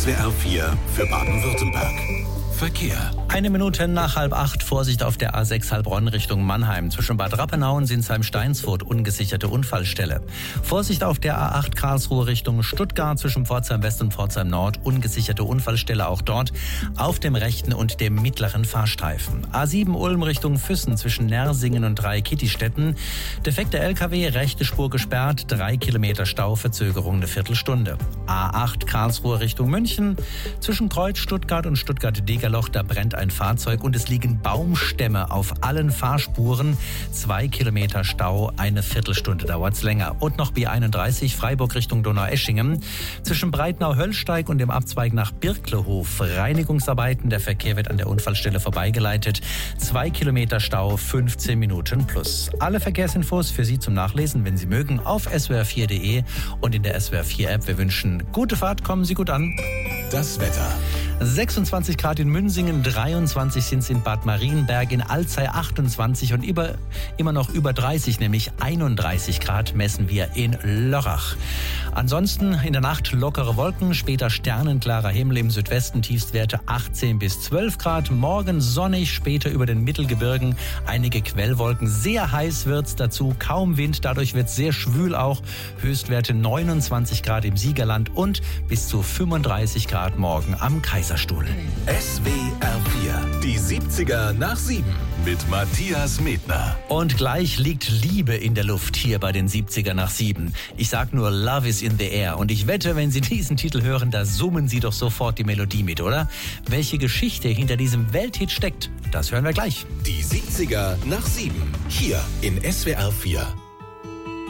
SWR 4 für Baden-Württemberg. Verkehr. 1 Minute nach 7:30, Vorsicht auf der A6 Heilbronn Richtung Mannheim. Zwischen Bad Rappenau und Sinsheim-Steinsfurt ungesicherte Unfallstelle. Vorsicht auf der A8 Karlsruhe Richtung Stuttgart zwischen Pforzheim West und Pforzheim Nord. Ungesicherte Unfallstelle auch dort auf dem rechten und dem mittleren Fahrstreifen. A7 Ulm Richtung Füssen zwischen Nersingen und Dreikitti-Städten. Defekter LKW, rechte Spur gesperrt, 3 Kilometer Stau, Verzögerung eine Viertelstunde. A8 Karlsruhe Richtung München. Zwischen Kreuz Stuttgart und Stuttgart-Degerloch, da brennt ein Fahrzeug und es liegen Baumstämme auf allen Fahrspuren. 2 Kilometer Stau, eine Viertelstunde dauert's länger. Und noch B31 Freiburg Richtung Donaueschingen. Zwischen Breitnau-Höllsteig und dem Abzweig nach Birklehof. Reinigungsarbeiten, der Verkehr wird an der Unfallstelle vorbeigeleitet. 2 Kilometer Stau, 15 Minuten plus. Alle Verkehrsinfos für Sie zum Nachlesen, wenn Sie mögen, auf swr4.de und in der SWR 4 App. Wir wünschen gute Fahrt, kommen Sie gut an. Das Wetter. 26 Grad in Münsingen, 23 sind es in Bad Marienberg, in Alzey 28 und immer noch über 30, nämlich 31 Grad messen wir in Lörrach. Ansonsten in der Nacht lockere Wolken, später sternenklarer Himmel im Südwesten, Tiefstwerte 18 bis 12 Grad. Morgen sonnig, später über den Mittelgebirgen einige Quellwolken. Sehr heiß wird's dazu, kaum Wind, dadurch wird's sehr schwül auch. Höchstwerte 29 Grad im Siegerland und bis zu 35 Grad morgen am Kaiserstuhl. SWR 4, die 70er nach 7 mit Matthias Medner. Und gleich liegt Liebe in der Luft hier bei den 70er nach 7. Ich sag nur Love is in the air. Und ich wette, wenn Sie diesen Titel hören, da summen Sie doch sofort die Melodie mit, oder? Welche Geschichte hinter diesem Welthit steckt, das hören wir gleich. Die 70er nach 7, hier in SWR 4.